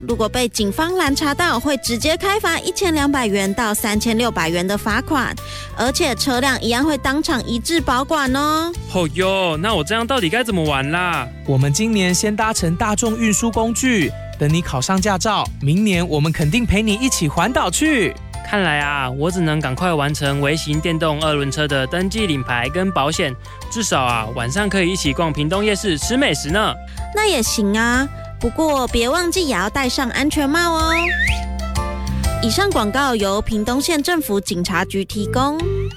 如果被警方拦查到，会直接开罚1200元到3600元的罚款，而且车辆一样会当场移至保管哦。 哦哟，那我这样到底该怎么玩啦？ 我们今年先搭乘大众运输工具，等你考上驾照，明年我们肯定陪你一起环岛去。 看来啊，我只能赶快完成微型电动2轮车的登记领牌跟保险，至少啊晚上可以一起逛屏东夜市吃美食呢。 那也行啊，不过别忘记也要戴上安全帽哦。以上广告由屏东县政府警察局提供。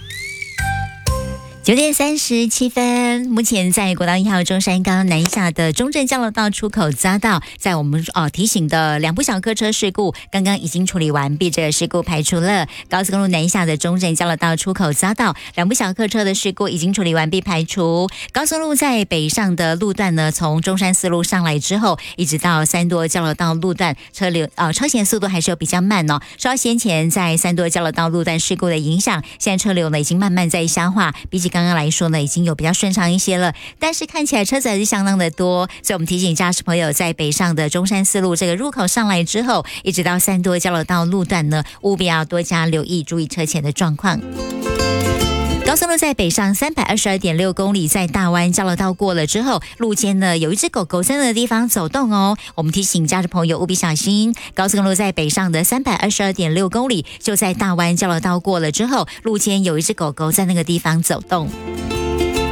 9点37分，目前在国道1号中山高南下的中正交流道出口匝道，在我们提醒的2部小客车事故刚刚已经处理完毕，这个事故排除了。高速公路南下的中正交流道出口匝道2部小客车的事故已经处理完毕排除。高速路在北上的路段呢，从中山四路上来之后，一直到三多交流道路段，车行速度还是有比较慢哦。受到先前在三多交流道路段事故的影响，现在车流呢已经慢慢在消化，比起刚刚来说呢，已经有比较顺畅一些了，但是看起来车子还是相当的多，所以我们提醒驾驶朋友，在北上的中山四路这个入口上来之后，一直到三多交流道路段呢，务必要多加留意，注意车前的状况。高速路在北上322.6公里，在大湾交流道过了之后，路肩呢有一只狗狗在那个地方走动哦，我们提醒驾驶朋友务必小心。高速公路在北上的322.6公里，就在大湾交流道过了之后，路肩有一只狗狗在那个地方走动。